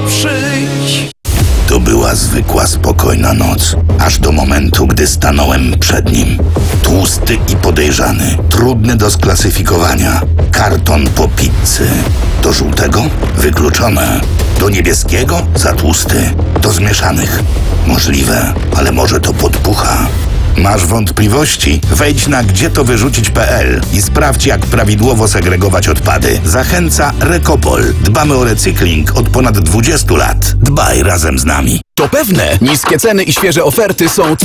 przyjdź. To była zwykła, spokojna noc, aż do momentu, gdy stanąłem przed nim. Tłusty i podejrzany, trudny do sklasyfikowania. Karton po pizzy. Do żółtego? Wykluczone. Do niebieskiego? Za tłusty. Do zmieszanych? Możliwe, ale może to podpucha. Masz wątpliwości? Wejdź na gdzietowyrzucić.pl i sprawdź, jak prawidłowo segregować odpady. Zachęca Recopol. Dbamy o recykling od ponad 20 lat. Dbaj razem z nami. To pewne, niskie ceny i świeże oferty są